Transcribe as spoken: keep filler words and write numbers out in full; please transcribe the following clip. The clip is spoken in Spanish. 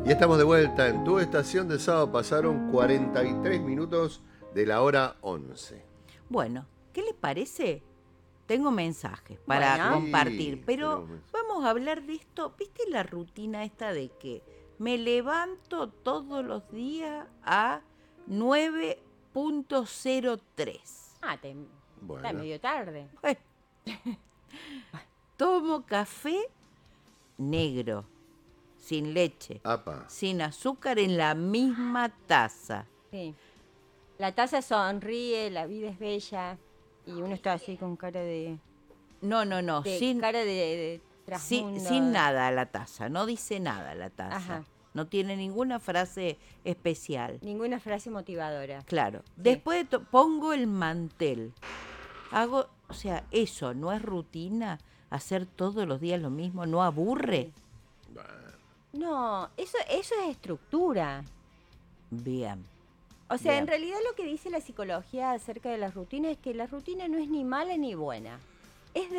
Y estamos de vuelta en tu estación de sábado. Pasaron cuarenta y tres minutos de la hora once. Bueno, ¿qué les parece? Tengo mensajes para Bueno. compartir, Sí, pero tenemos mensajes. vamos a hablar de esto. ¿Viste la rutina esta de que me levanto todos los días a nueve punto cero tres? Ah, te, Bueno. está medio tarde. Bueno, tomo café negro, sin leche, Apa. sin azúcar en la misma taza. Sí. La taza sonríe, la vida es bella. Y uno está así con cara de... No, no, no, de sin, cara de, de sin, trasmundo. sin nada la taza, no dice nada la taza. Ajá. No tiene ninguna frase especial. Ninguna frase motivadora. Claro. Después de to- pongo el mantel. Hago, o sea, eso no es rutina, hacer todos los días lo mismo, no aburre. No, eso, eso es estructura. Bien. O sea, Bien. en realidad lo que dice la psicología acerca de las rutinas es que la rutina no es ni mala ni buena.